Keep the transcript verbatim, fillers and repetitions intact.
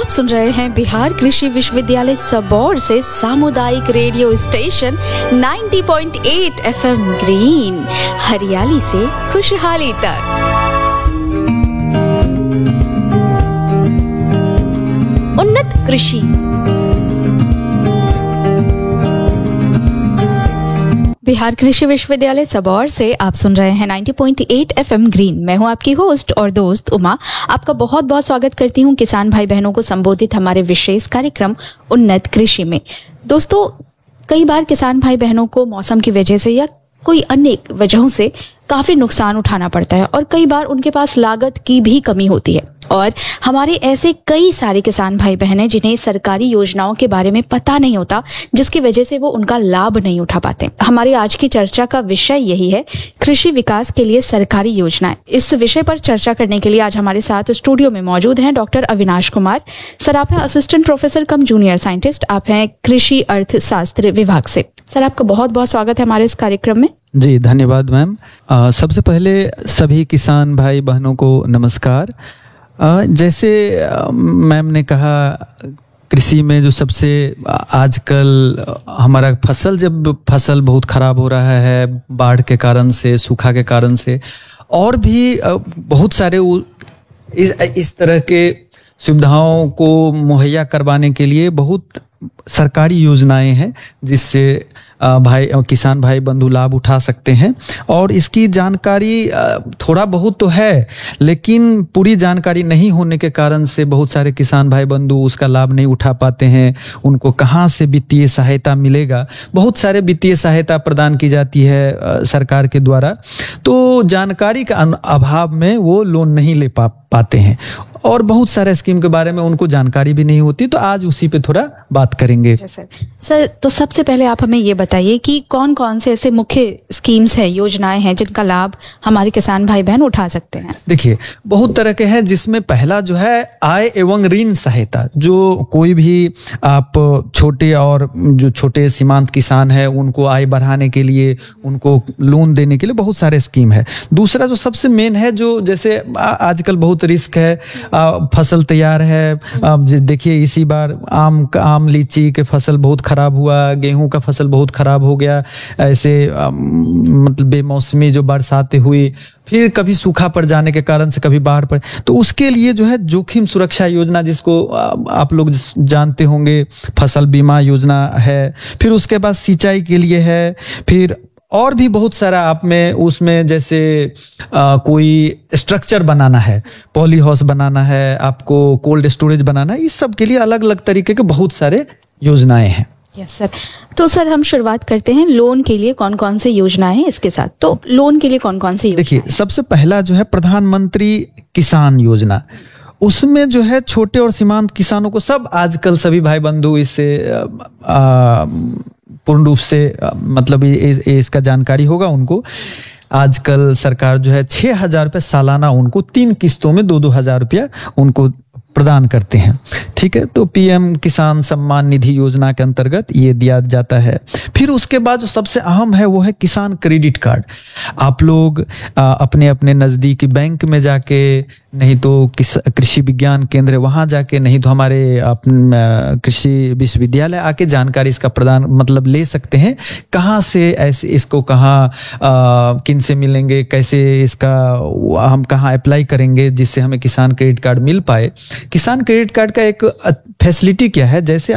आप सुन रहे हैं बिहार कृषि विश्वविद्यालय सबौर से सामुदायिक रेडियो स्टेशन नब्बे पॉइंट आठ एफएम ग्रीन, हरियाली से खुशहाली तक। उन्नत कृषि। बिहार कृषि विश्वविद्यालय सबौर से आप सुन रहे हैं नब्बे पॉइंट आठ एफएम ग्रीन। मैं हूं आपकी होस्ट और दोस्त उमा। आपका बहुत बहुत स्वागत करती हूं किसान भाई बहनों को संबोधित हमारे विशेष कार्यक्रम उन्नत कृषि में। दोस्तों, कई बार किसान भाई बहनों को मौसम की वजह से या कोई अन्य वजहों से काफी नुकसान उठाना पड़ता है और कई बार उनके पास लागत की भी कमी होती है। और हमारे ऐसे कई सारे किसान भाई बहन हैं जिन्हें सरकारी योजनाओं के बारे में पता नहीं होता, जिसकी वजह से वो उनका लाभ नहीं उठा पाते। हमारी आज की चर्चा का विषय यही है, कृषि विकास के लिए सरकारी योजनाएं। इस विषय पर चर्चा करने के लिए आज हमारे साथ स्टूडियो में मौजूद हैं डॉक्टर अविनाश कुमार। सर, आप हैं असिस्टेंट प्रोफेसर कम जूनियर साइंटिस्ट, आप हैं कृषि अर्थशास्त्र विभाग से। सर, आपका बहुत बहुत स्वागत है हमारे इस कार्यक्रम में। जी धन्यवाद मैम। सबसे पहले सभी किसान भाई बहनों को नमस्कार। आ, जैसे मैम ने कहा, कृषि में जो सबसे आजकल हमारा फसल जब फसल बहुत खराब हो रहा है बाढ़ के कारण से, सूखा के कारण से, और भी बहुत सारे इस, इस तरह के सुविधाओं को मुहैया करवाने के लिए बहुत सरकारी योजनाएं हैं जिससे भाई किसान भाई बंधु लाभ उठा सकते हैं। और इसकी जानकारी थोड़ा बहुत तो है, लेकिन पूरी जानकारी नहीं होने के कारण से बहुत सारे किसान भाई बंधु उसका लाभ नहीं उठा पाते हैं। उनको कहाँ से वित्तीय सहायता मिलेगा? बहुत सारे वित्तीय सहायता प्रदान की जाती है सरकार के द्वारा, तो जानकारी का अभाव में वो लोन नहीं ले पा पाते हैं और बहुत सारे स्कीम के बारे में उनको जानकारी भी नहीं होती। तो आज उसी पे थोड़ा बात करेंगे। सर सर तो सबसे पहले आप हमें ये बताइए कि कौन कौन से ऐसे मुख्य स्कीम्स हैं, योजनाएं हैं जिनका लाभ हमारे किसान भाई बहन उठा सकते हैं? देखिए, बहुत तरह के हैं, जिसमें पहला जो है आय एवं ऋण सहायता। जो कोई भी आप छोटे और जो छोटे सीमांत किसान है उनको आय बढ़ाने के लिए, उनको लोन देने के लिए बहुत सारे स्कीम है। दूसरा जो सबसे मेन है, जो जैसे आजकल बहुत रिस्क है, आ, फसल तैयार है, अब देखिए इसी बार आम आम लीची के फसल बहुत खराब हुआ, गेहूं का फसल बहुत खराब हो गया, ऐसे आ, मतलब बेमौसमी जो बरसातें हुई, फिर कभी सूखा पड़ जाने के कारण से कभी बाढ़ पड़, तो उसके लिए जो है जोखिम सुरक्षा योजना, जिसको आप लोग जानते होंगे, फसल बीमा योजना है। फिर उसके बाद सिंचाई के लिए है, फिर और भी बहुत सारा आप में उसमें जैसे आ, कोई स्ट्रक्चर बनाना है, पॉली हाउस बनाना है, आपको कोल्ड स्टोरेज बनाना है, इस सब के लिए अलग अलग तरीके के बहुत सारे योजनाएं हैं। Yes sir. तो सर हम शुरुआत करते हैं, लोन के लिए कौन कौन से योजनाएं हैं इसके साथ। तो लोन के लिए कौन कौन से? देखिए, सबसे पहला जो है प्रधानमंत्री किसान योजना। उसमें जो है छोटे और सीमांत किसानों को, सब आजकल सभी भाई बंधु इससे पूर्ण रूप से मतलब इसका जानकारी होगा उनको। आजकल सरकार जो है छह हजार रुपये सालाना उनको तीन किस्तों में दो दो हजार रुपया उनको प्रदान करते हैं। ठीक है, तो पीएम किसान सम्मान निधि योजना के अंतर्गत ये दिया जाता है। फिर उसके बाद जो सबसे अहम है वो है किसान क्रेडिट कार्ड। आप लोग आ, अपने अपने नज़दीकी बैंक में जाके, नहीं तो कृषि विज्ञान केंद्र वहाँ जाके, नहीं तो हमारे कृषि विश्वविद्यालय आके जानकारी इसका प्रदान मतलब ले सकते हैं। कहाँ से ऐसे इसको कहाँ किन से मिलेंगे, कैसे इसका हम कहाँ अप्लाई करेंगे जिससे हमें किसान क्रेडिट कार्ड मिल पाए। किसान क्रेडिट कार्ड का एक फैसिलिटी क्या है, जैसे